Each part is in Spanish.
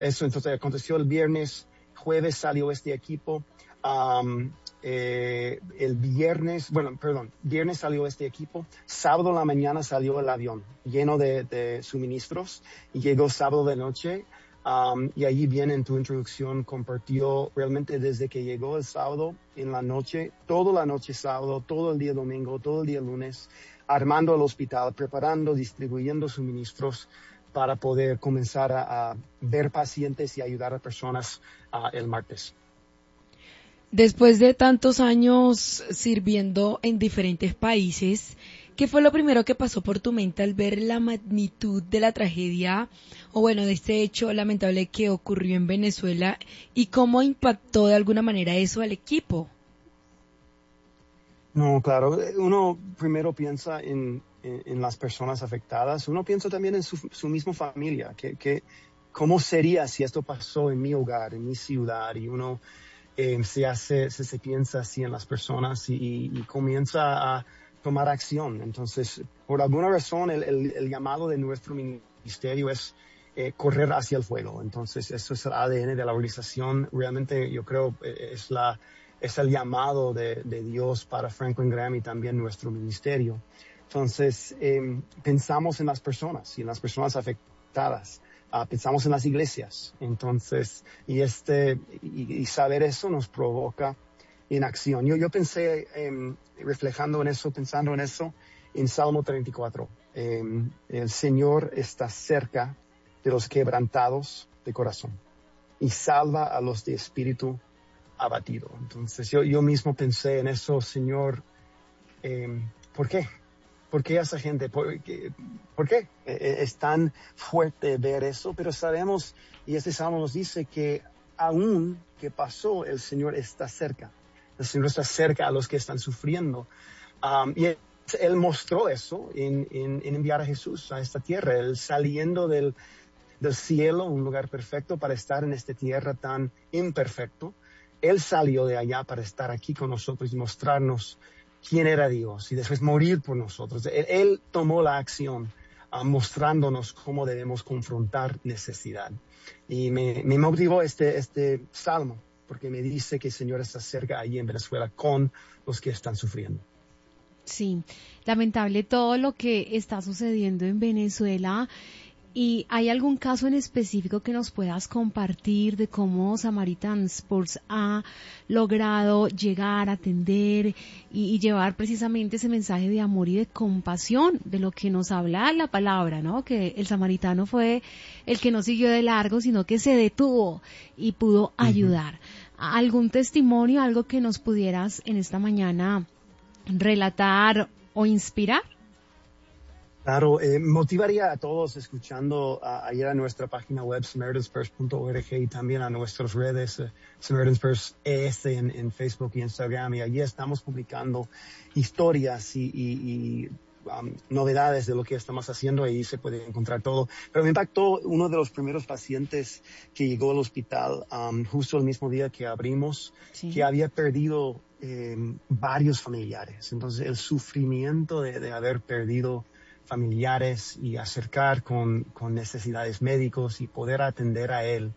Eso entonces aconteció el viernes, jueves salió este equipo. Viernes salió este equipo, sábado en la mañana salió el avión lleno de suministros y llegó sábado de noche. Y allí viene en tu introducción, compartió realmente desde que llegó el sábado en la noche, toda la noche sábado, todo el día domingo, todo el día lunes, armando el hospital, preparando, distribuyendo suministros para poder comenzar a ver pacientes y ayudar a personas el martes. Después de tantos años sirviendo en diferentes países, ¿qué fue lo primero que pasó por tu mente al ver la magnitud de la tragedia, o bueno, de este hecho lamentable que ocurrió en Venezuela, y cómo impactó de alguna manera eso al equipo? No, claro, uno primero piensa en las personas afectadas, uno piensa también en su misma familia, que cómo sería si esto pasó en mi hogar, en mi ciudad, y uno se piensa así en las personas y comienza a tomar acción. Entonces, por alguna razón, el llamado de nuestro ministerio es correr hacia el fuego. Entonces, eso es el ADN de la organización. Realmente, yo creo, es el llamado de Dios para Franklin Graham y también nuestro ministerio. Entonces, pensamos en las personas y en las personas afectadas. Pensamos en las iglesias. Entonces, y saber eso nos provoca en acción. Yo pensé, reflejando en eso, pensando en eso, en Salmo 34. El Señor está cerca de los quebrantados de corazón y salva a los de espíritu abatido. Entonces, yo mismo pensé en eso, Señor, ¿por qué? ¿Por qué esa gente? ¿Por qué? Es tan fuerte ver eso, pero sabemos, y este salmo nos dice que aún que pasó, el Señor está cerca. El Señor está cerca a los que están sufriendo. Y Él mostró eso en enviar a Jesús a esta tierra, Él saliendo del cielo, un lugar perfecto para estar en esta tierra tan imperfecto. Él salió de allá para estar aquí con nosotros y mostrarnos quién era Dios y después morir por nosotros. Él tomó la acción mostrándonos cómo debemos confrontar necesidad. Y me motivó este salmo porque me dice que el Señor está cerca allí en Venezuela con los que están sufriendo. Sí, lamentable todo lo que está sucediendo en Venezuela. ¿Y hay algún caso en específico que nos puedas compartir de cómo Samaritan's Purse ha logrado llegar, atender y llevar precisamente ese mensaje de amor y de compasión de lo que nos habla la palabra, ¿no? Que el samaritano fue el que no siguió de largo, sino que se detuvo y pudo ayudar. ¿Algún testimonio, algo que nos pudieras en esta mañana relatar o inspirar? Claro, motivaría a todos escuchando a ir a nuestra página web SamaritansPurse.org y también a nuestras redes Samaritan's Purse ES en Facebook y Instagram, y allí estamos publicando historias y novedades de lo que estamos haciendo. Ahí se puede encontrar todo. Pero me impactó uno de los primeros pacientes que llegó al hospital justo el mismo día que abrimos, sí, que había perdido varios familiares. Entonces el sufrimiento de haber perdido familiares y acercar con necesidades médicos y poder atender a él.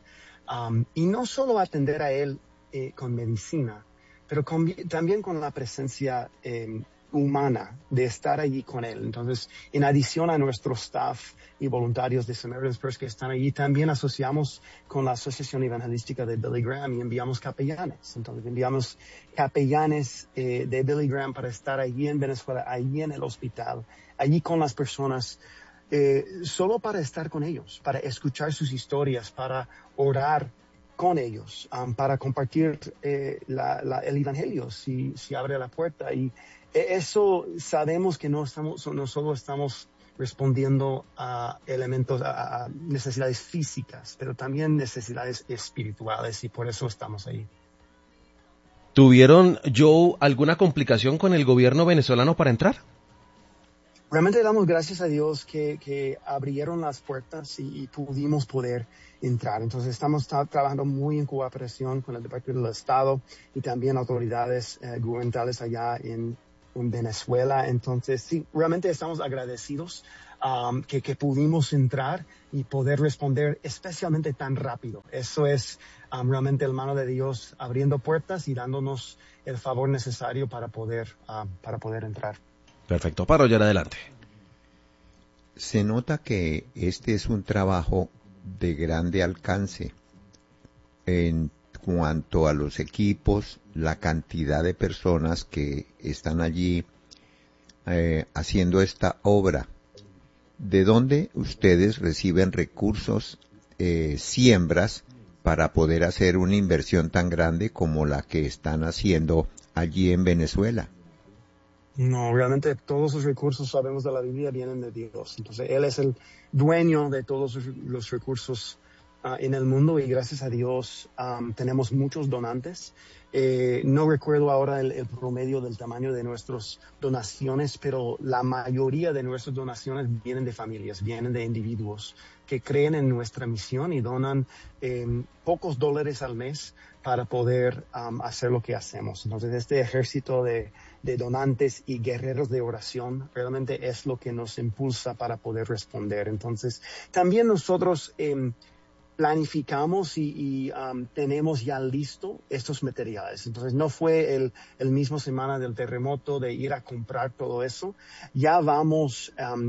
Y no solo atender a él con medicina, pero también con la presencia humana de estar allí con él. Entonces, en adición a nuestro staff y voluntarios de Samaritan's Purse que están allí, también asociamos con la Asociación Evangelística de Billy Graham y enviamos capellanes. Entonces, enviamos capellanes de Billy Graham para estar allí en Venezuela, allí en el hospital, allí con las personas, solo para estar con ellos, para escuchar sus historias, para orar con ellos, para compartir el Evangelio si abre la puerta. Y eso sabemos que no solo estamos respondiendo a elementos, a necesidades físicas, pero también necesidades espirituales, y por eso estamos ahí. ¿Tuvieron, Joe, alguna complicación con el gobierno venezolano para entrar? Realmente damos gracias a Dios que abrieron las puertas y pudimos poder entrar. Entonces estamos trabajando muy en cooperación con el Departamento del Estado y también autoridades gubernamentales allá en Venezuela. Entonces sí, realmente estamos agradecidos que pudimos entrar y poder responder especialmente tan rápido. Eso es realmente el mano de Dios abriendo puertas y dándonos el favor necesario para poder entrar. Perfecto, para ya adelante. Se nota que este es un trabajo de grande alcance en cuanto a los equipos, la cantidad de personas que están allí haciendo esta obra. ¿De dónde ustedes reciben recursos, siembras, para poder hacer una inversión tan grande como la que están haciendo allí en Venezuela? No, realmente todos los recursos, sabemos de la Biblia, vienen de Dios. Entonces, Él es el dueño de todos los recursos en el mundo y gracias a Dios tenemos muchos donantes. No recuerdo ahora el promedio del tamaño de nuestras donaciones, pero la mayoría de nuestras donaciones vienen de familias, vienen de individuos que creen en nuestra misión y donan pocos dólares al mes para poder hacer lo que hacemos. Entonces, este ejército de donantes y guerreros de oración realmente es lo que nos impulsa para poder responder. Entonces, también nosotros planificamos y tenemos ya listo estos materiales. Entonces no fue el mismo semana del terremoto de ir a comprar todo eso. Ya vamos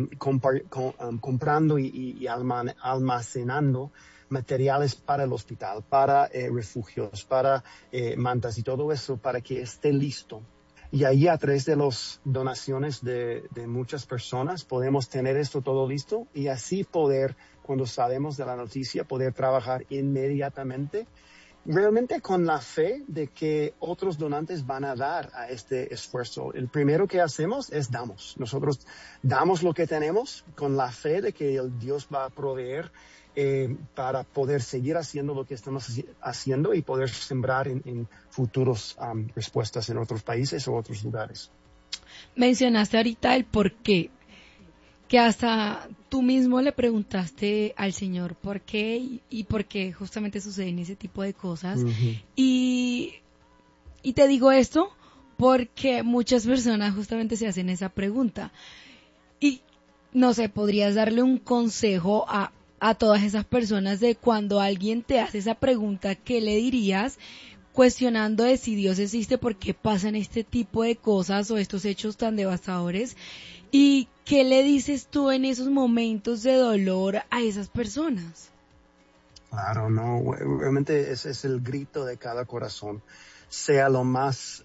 comprando y almacenando materiales para el hospital, para refugios, para mantas y todo eso para que esté listo. Y ahí a través de las donaciones de muchas personas podemos tener esto todo listo y así poder, cuando sabemos de la noticia, poder trabajar inmediatamente, realmente con la fe de que otros donantes van a dar a este esfuerzo. El primero que hacemos es damos. Nosotros damos lo que tenemos con la fe de que el Dios va a proveer para poder seguir haciendo lo que estamos haciendo y poder sembrar en futuros respuestas en otros países o otros lugares. Mencionaste ahorita el por qué, que hasta tú mismo le preguntaste al Señor por qué y por qué justamente suceden ese tipo de cosas. Uh-huh. Y te digo esto porque muchas personas justamente se hacen esa pregunta. Y no sé, ¿podrías darle un consejo a todas esas personas de cuando alguien te hace esa pregunta, qué le dirías? Cuestionando de si Dios existe, por qué pasan este tipo de cosas o estos hechos tan devastadores, y qué le dices tú en esos momentos de dolor a esas personas. Claro, no, realmente ese es el grito de cada corazón, sea lo más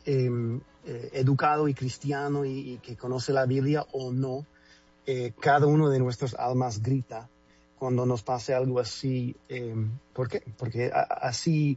educado y cristiano y que conoce la Biblia o no, cada uno de nuestras almas grita cuando nos pase algo así. ¿Por qué? Porque así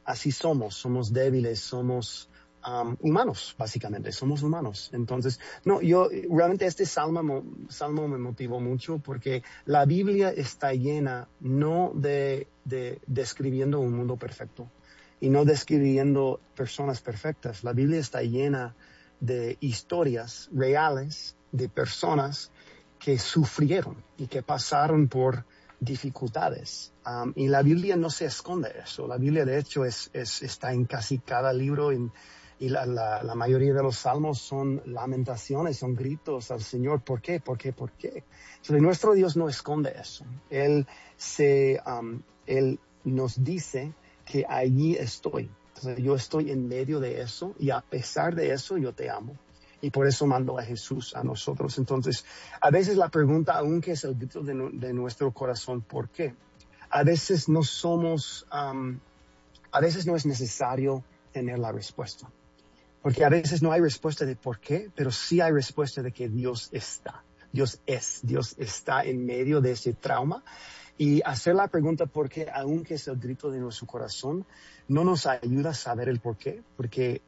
somos débiles, somos humanos, básicamente, somos humanos. Entonces, no, yo realmente este salmo me motivó mucho porque la Biblia está llena no de describiendo un mundo perfecto y no describiendo personas perfectas. La Biblia está llena de historias reales de personas que sufrieron y que pasaron por dificultades. Y la Biblia no se esconde eso. La Biblia, de hecho, está en casi cada libro y la mayoría de los salmos son lamentaciones, son gritos al Señor. ¿Por qué? ¿Por qué? ¿Por qué? Entonces, nuestro Dios no esconde eso. Él nos dice que allí estoy. Entonces, yo estoy en medio de eso y a pesar de eso, yo te amo. Y por eso mandó a Jesús a nosotros. Entonces, a veces la pregunta, aunque es el grito de nuestro corazón, ¿por qué? A veces no es necesario tener la respuesta. Porque a veces no hay respuesta de por qué, pero sí hay respuesta de que Dios está. Dios está en medio de ese trauma. Y hacer la pregunta por qué, aunque es el grito de nuestro corazón, no nos ayuda a saber el por qué, porque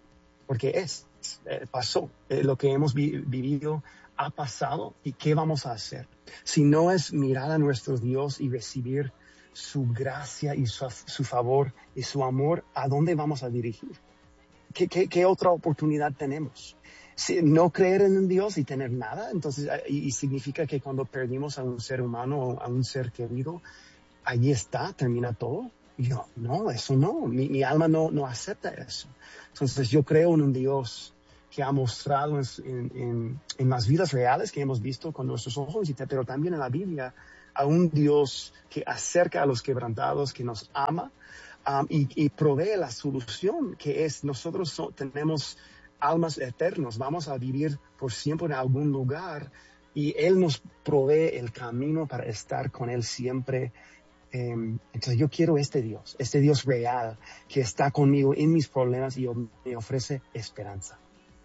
pasó, lo que hemos vivido ha pasado y qué vamos a hacer. Si no es mirar a nuestro Dios y recibir su gracia y su favor y su amor, ¿a dónde vamos a dirigir? ¿Qué otra oportunidad tenemos? Si no creer en un Dios y tener nada, entonces, y significa que cuando perdimos a un ser humano o a un ser querido, allí está, termina todo. Y yo, no, eso no, mi alma no acepta eso. Entonces yo creo en un Dios que ha mostrado en las vidas reales que hemos visto con nuestros ojos, pero también en la Biblia, a un Dios que acerca a los quebrantados, que nos ama y provee la solución, que es nosotros tenemos almas eternas, vamos a vivir por siempre en algún lugar y Él nos provee el camino para estar con Él siempre. Entonces yo quiero este Dios real que está conmigo en mis problemas y me ofrece esperanza.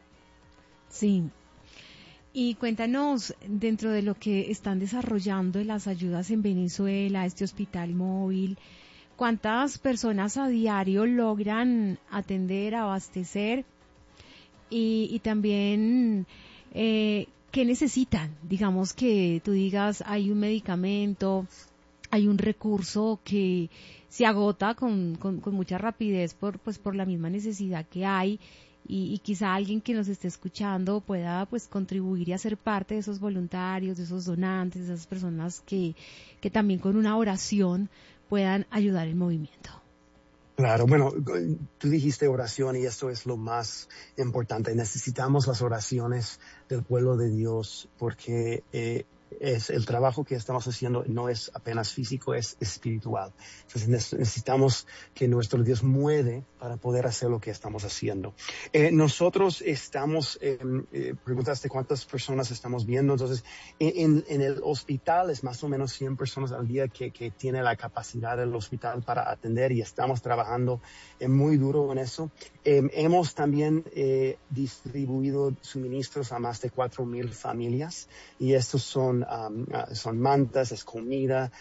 Sí. Y cuéntanos, dentro de lo que están desarrollando de las ayudas en Venezuela, este hospital móvil, ¿cuántas personas a diario logran atender, abastecer? Y también, ¿qué necesitan? Digamos que tú digas, hay un medicamento, hay un recurso que se agota con mucha rapidez por la misma necesidad que hay. Y quizá alguien que nos esté escuchando pueda pues contribuir y hacer parte de esos voluntarios, de esos donantes, de esas personas que también con una oración puedan ayudar el movimiento. Claro, bueno, tú dijiste oración y esto es lo más importante. Necesitamos las oraciones del pueblo de Dios porque es el trabajo que estamos haciendo no es apenas físico, es espiritual. Entonces necesitamos que nuestro Dios mueve para poder hacer lo que estamos haciendo. Nosotros estamos, preguntaste cuántas personas estamos viendo, entonces en el hospital es más o menos 100 personas al día que tiene la capacidad del hospital para atender y estamos trabajando muy duro en eso. Hemos también distribuido suministros a más de 4,000 familias y estos son mantas, es comida,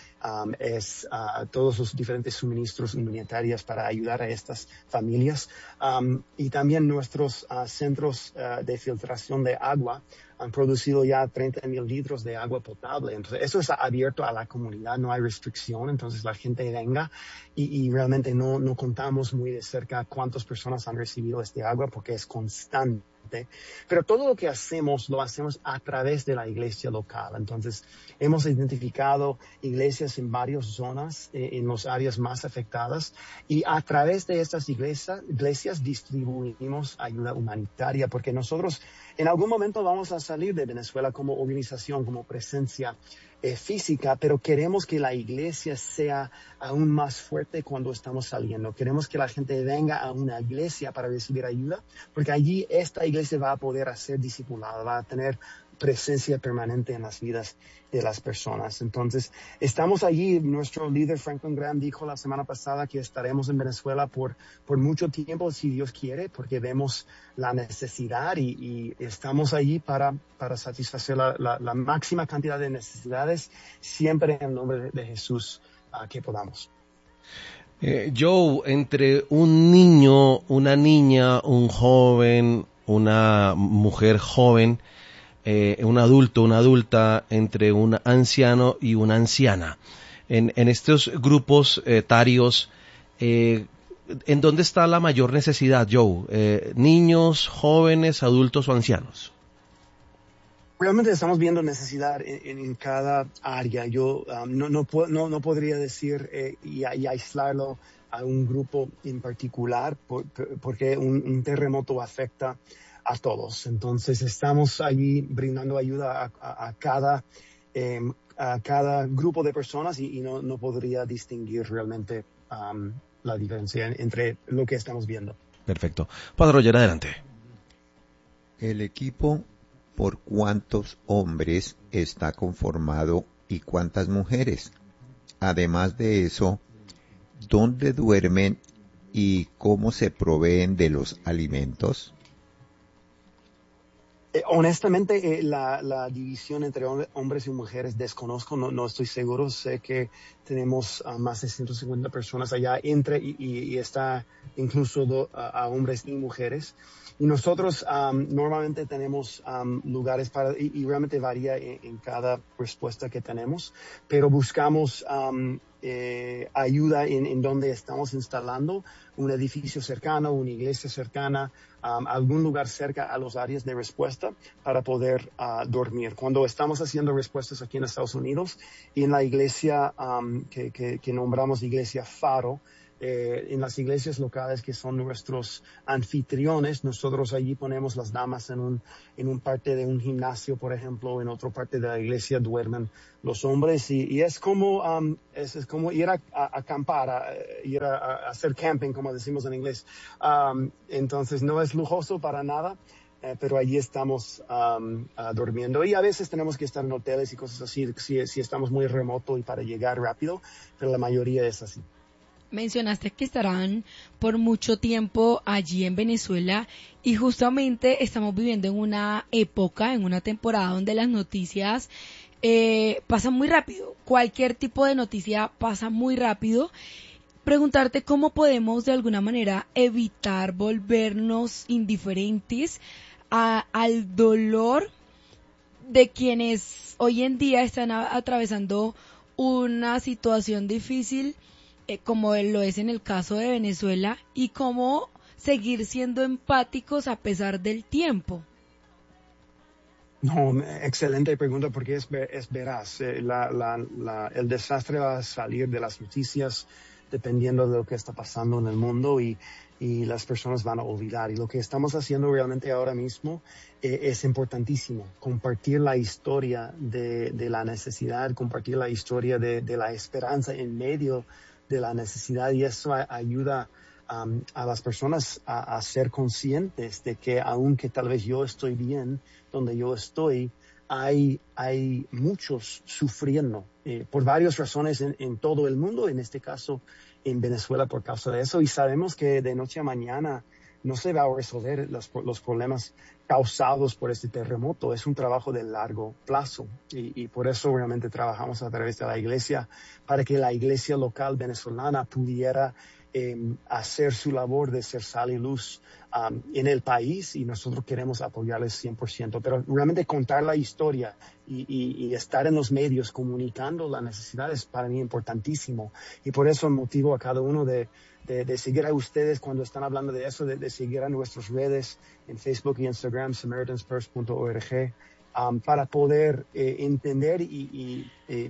todos los diferentes suministros humanitarios para ayudar a estas familias. Y también nuestros centros de filtración de agua han producido ya 30,000 litros de agua potable. Entonces, eso está abierto a la comunidad, no hay restricción. Entonces, la gente venga y realmente no contamos muy de cerca cuántas personas han recibido este agua porque es constante. Pero todo lo que hacemos, lo hacemos a través de la iglesia local. Entonces, hemos identificado iglesias en varias zonas, en las áreas más afectadas, y a través de estas iglesias distribuimos ayuda humanitaria, porque nosotros en algún momento vamos a salir de Venezuela como organización, como presencia física, pero queremos que la iglesia sea aún más fuerte cuando estamos saliendo. Queremos que la gente venga a una iglesia para recibir ayuda, porque allí esta iglesia va a poder ser discipulada, va a tener presencia permanente en las vidas de las personas. Entonces, estamos allí. Nuestro líder Franklin Graham dijo la semana pasada que estaremos en Venezuela por mucho tiempo, si Dios quiere, porque vemos la necesidad y estamos allí para satisfacer la máxima cantidad de necesidades, siempre en el nombre de Jesús que podamos. Joe, entre un niño, una niña, un joven, una mujer joven, un adulto, una adulta, entre un anciano y una anciana. En estos grupos etarios, ¿en dónde está la mayor necesidad, Joe? ¿Niños, jóvenes, adultos o ancianos? Realmente estamos viendo necesidad en cada área. Yo no podría decir y aislarlo a un grupo en particular porque un terremoto afecta a todos. Entonces estamos allí brindando ayuda a cada grupo de personas y no podría distinguir realmente la diferencia entre lo que estamos viendo. Perfecto. Padre Roger, adelante. El equipo, ¿por cuántos hombres está conformado y cuántas mujeres? Además de eso, ¿dónde duermen y cómo se proveen de los alimentos? Honestamente, la división entre hombres y mujeres desconozco, no estoy seguro. Sé que tenemos más de 150 personas allá y está incluso a hombres y mujeres. Y nosotros normalmente tenemos lugares y realmente varía en cada respuesta que tenemos, pero buscamos ayuda en donde estamos instalando un edificio cercano, una iglesia cercana, algún lugar cerca a los áreas de respuesta para poder dormir. Cuando estamos haciendo respuestas aquí en Estados Unidos y en la iglesia que nombramos Iglesia Faro, en las iglesias locales que son nuestros anfitriones. Nosotros allí ponemos las damas en un parte de un gimnasio, por ejemplo, en otra parte de la iglesia duermen los hombres y es como es como ir a acampar, ir a hacer camping, como decimos en inglés. Entonces no es lujoso para nada. Pero allí estamos durmiendo y a veces tenemos que estar en hoteles y cosas así si estamos muy remoto y para llegar rápido, pero la mayoría es así. Mencionaste que estarán por mucho tiempo allí en Venezuela y justamente estamos viviendo en una época, en una temporada donde las noticias pasan muy rápido. Cualquier tipo de noticia pasa muy rápido. Preguntarte cómo podemos de alguna manera evitar volvernos indiferentes al dolor de quienes hoy en día están atravesando una situación difícil, como lo es en el caso de Venezuela, y cómo seguir siendo empáticos a pesar del tiempo. No, excelente pregunta porque es veraz. El desastre va a salir de las noticias dependiendo de lo que está pasando en el mundo y las personas van a olvidar. Y lo que estamos haciendo realmente ahora mismo es importantísimo. Compartir la historia de la necesidad, compartir la historia de la esperanza en medio de la necesidad y eso ayuda a las personas a ser conscientes de que aunque tal vez yo estoy bien donde yo estoy, hay muchos sufriendo por varias razones en todo el mundo, en este caso en Venezuela por causa de eso. Y sabemos que de noche a mañana no se va a resolver los problemas causados por este terremoto. Es un trabajo de largo plazo y por eso realmente trabajamos a través de la iglesia para que la iglesia local venezolana pudiera hacer su labor de ser sal y luz en el país y nosotros queremos apoyarles 100%, pero realmente contar la historia y estar en los medios comunicando la necesidad es para mí importantísimo y por eso motivo a cada uno de seguir a ustedes cuando están hablando de eso, de seguir a nuestras redes en Facebook y Instagram, samaritanspurse.org, para poder entender y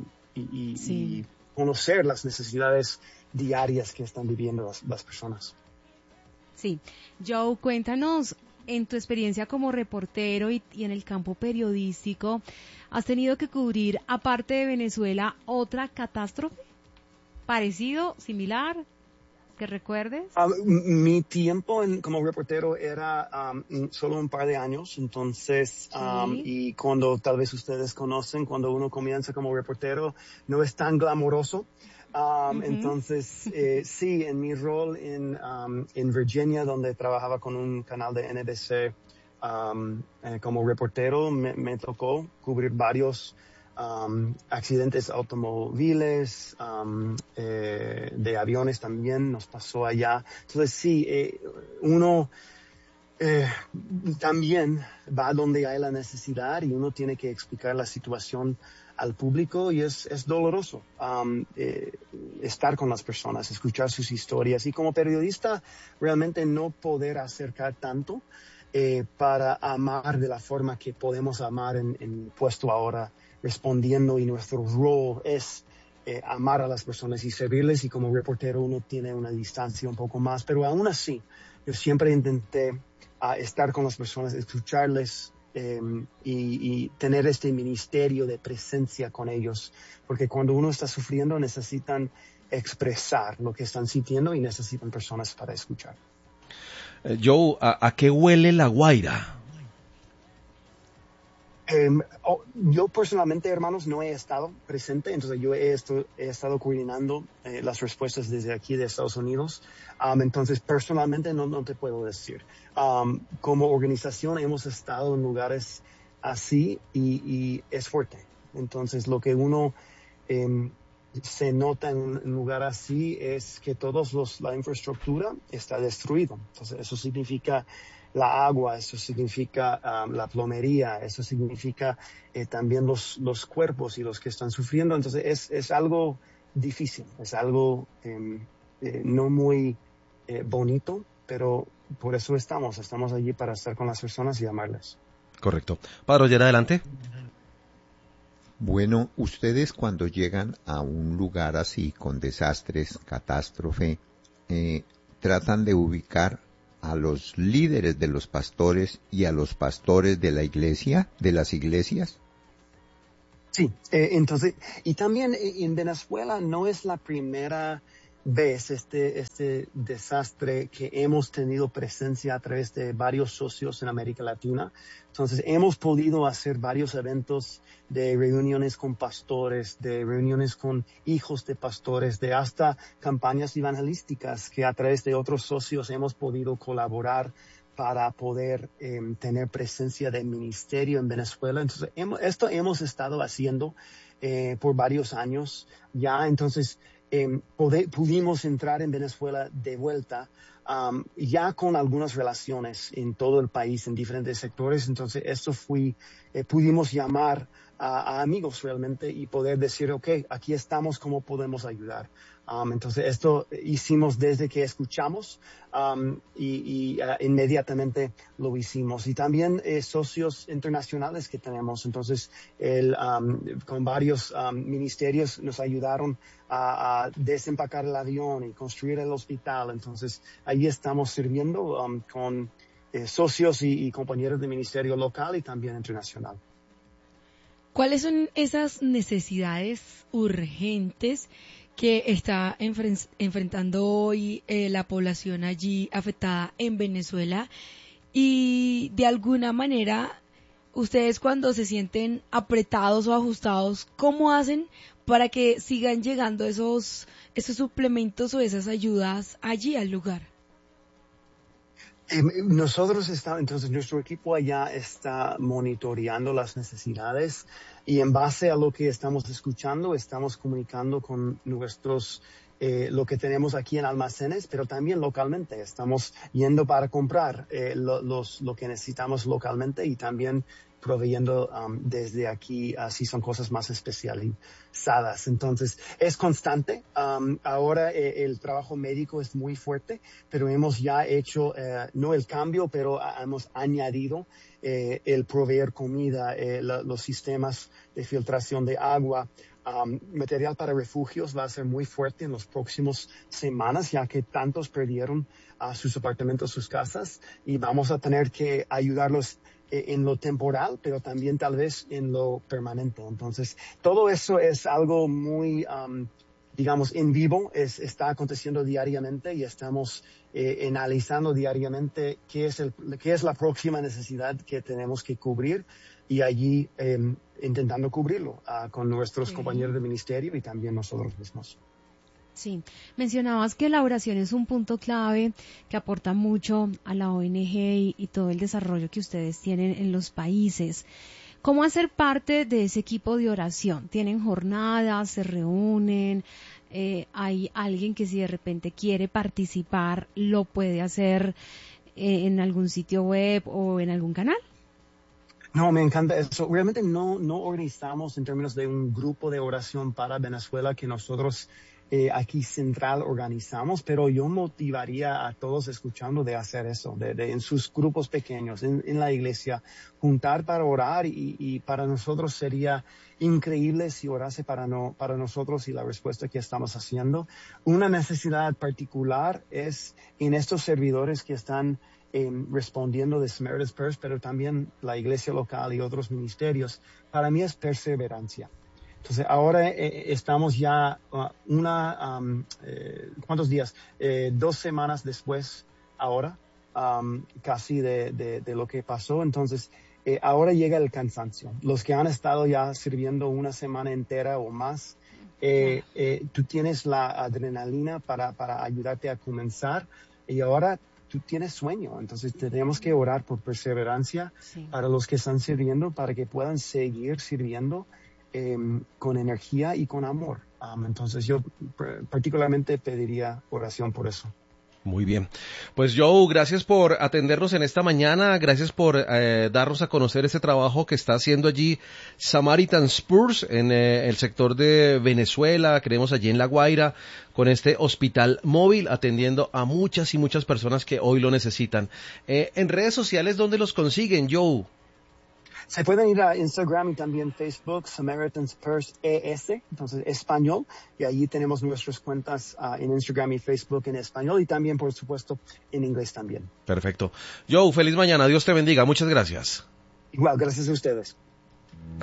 conocer las necesidades diarias que están viviendo las personas. Sí. Joe, cuéntanos, en tu experiencia como reportero y en el campo periodístico, ¿has tenido que cubrir, aparte de Venezuela, otra catástrofe? ¿Parecido, similar, que recuerdes? Mi tiempo como reportero era solo un par de años, entonces, y cuando tal vez ustedes conocen, cuando uno comienza como reportero, no es tan glamoroso. Entonces, sí, en mi rol en Virginia, donde trabajaba con un canal de NBC como reportero, me tocó cubrir varios accidentes automóviles, de aviones también nos pasó allá. Entonces, sí, uno también va donde hay la necesidad y uno tiene que explicar la situación al público y es doloroso estar con las personas, escuchar sus historias y como periodista realmente no poder acercar tanto para amar de la forma que podemos amar en puesto ahora respondiendo y nuestro rol es amar a las personas y servirles y como reportero uno tiene una distancia un poco más, pero aún así yo siempre intenté estar con las personas, escucharles y tener este ministerio de presencia con ellos, porque cuando uno está sufriendo necesitan expresar lo que están sintiendo y necesitan personas para escuchar. Joe, ¿a qué huele La Guaira? Yo personalmente, hermanos, no he estado presente, entonces yo he estado coordinando las respuestas desde aquí de Estados Unidos, entonces personalmente no te puedo decir. Como organización hemos estado en lugares así y es fuerte, entonces lo que uno se nota en un lugar así es que la infraestructura está destruida, entonces eso significa la agua, eso significa la plomería, eso significa también los cuerpos y los que están sufriendo. Entonces es algo difícil, es algo no muy bonito, pero por eso estamos allí para estar con las personas y amarlas. Correcto. Padre Oyer, adelante. Bueno, ustedes cuando llegan a un lugar así con desastres, catástrofe, tratan de ubicar a los líderes de los pastores y a los pastores de la iglesia, de las iglesias. Sí, entonces, y también en Venezuela no es la primera vez este desastre que hemos tenido presencia a través de varios socios en América Latina. Entonces, hemos podido hacer varios eventos de reuniones con pastores, de reuniones con hijos de pastores, de hasta campañas evangelísticas que a través de otros socios hemos podido colaborar para poder tener presencia de ministerio en Venezuela. Entonces, esto hemos estado haciendo por varios años ya. Entonces, pudimos entrar en Venezuela de vuelta ya con algunas relaciones en todo el país, en diferentes sectores. Entonces, pudimos llamar a amigos realmente y poder decir, ok, aquí estamos, ¿cómo podemos ayudar? Entonces, esto hicimos desde que escuchamos inmediatamente lo hicimos. Y también socios internacionales que tenemos. Entonces, con varios ministerios nos ayudaron a desempacar el avión y construir el hospital. Entonces, ahí estamos sirviendo con socios y compañeros de ministerio local y también internacional. ¿Cuáles son esas necesidades urgentes que está enfrentando hoy la población allí afectada en Venezuela? Y de alguna manera, ustedes cuando se sienten apretados o ajustados, ¿cómo hacen para que sigan llegando esos suplementos o esas ayudas allí al lugar? Entonces nuestro equipo allá está monitoreando las necesidades y en base a lo que estamos escuchando, estamos comunicando con lo que tenemos aquí en almacenes, pero también localmente. Estamos yendo para comprar lo que necesitamos localmente y también proveyendo desde aquí, si son cosas más especializadas. Entonces, es constante. Ahora el trabajo médico es muy fuerte, pero hemos ya hecho, no el cambio, pero hemos añadido el proveer comida, los sistemas de filtración de agua. Material para refugios va a ser muy fuerte en las próximas semanas, ya que tantos perdieron sus apartamentos, sus casas, y vamos a tener que ayudarlos en lo temporal, pero también tal vez en lo permanente. Entonces, todo eso es algo muy, digamos, en vivo, está aconteciendo diariamente y estamos analizando diariamente qué es la próxima necesidad que tenemos que cubrir y allí intentando cubrirlo con nuestros compañeros de ministerio y también nosotros mismos. Sí, mencionabas que la oración es un punto clave que aporta mucho a la ONG y todo el desarrollo que ustedes tienen en los países. ¿Cómo hacer parte de ese equipo de oración? ¿Tienen jornadas? ¿Se reúnen? ¿Hay alguien que si de repente quiere participar lo puede hacer en algún sitio web o en algún canal? No, me encanta eso. Realmente no organizamos en términos de un grupo de oración para Venezuela que nosotros aquí central organizamos, pero yo motivaría a todos escuchando de hacer eso, en sus grupos pequeños, en la iglesia, juntar para orar y para nosotros sería increíble si orase para nosotros y la respuesta que estamos haciendo. Una necesidad particular es en estos servidores que están respondiendo de Samaritan's Purse, pero también la iglesia local y otros ministerios. Para mí es perseverancia. Entonces, ahora estamos ya ¿cuántos días? 2 semanas después, ahora, casi de lo que pasó. Entonces, ahora llega el cansancio. Los que han estado ya sirviendo una semana entera o más, tú tienes la adrenalina para ayudarte a comenzar y ahora tú tienes sueño. Entonces, tenemos que orar por perseverancia para los que están sirviendo, para que puedan seguir sirviendo con energía y con amor. Entonces yo particularmente pediría oración por eso. Muy bien. Pues Joe, gracias por atendernos en esta mañana, gracias por darnos a conocer ese trabajo que está haciendo allí Samaritan's Purse en el sector de Venezuela, creemos allí en La Guaira, con este hospital móvil atendiendo a muchas y muchas personas que hoy lo necesitan. En redes sociales, ¿dónde los consiguen, Joe? Se pueden ir a Instagram y también Facebook, Samaritan's Purse ES, entonces español, y allí tenemos nuestras cuentas en Instagram y Facebook en español y también, por supuesto, en inglés también. Perfecto. Joe, feliz mañana. Dios te bendiga. Muchas gracias. Igual, gracias a ustedes.